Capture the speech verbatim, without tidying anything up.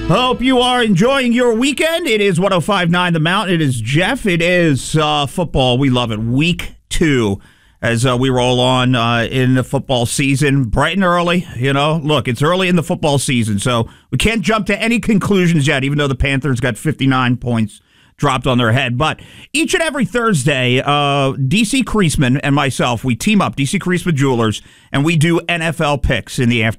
Hope you are enjoying your weekend. It is one oh five point nine The Mountain. It is Jeff. It is uh, football. We love it. Week two as uh, we roll on uh, in the football season. Bright and early, you know. Look, it's early in the football season, so we can't jump to any conclusions yet, even though the Panthers got fifty-nine points dropped on their head. But each and every Thursday, uh, D C Creasman and myself, we team up, D C Creasman Jewelers, and we do N F L picks in the afternoon.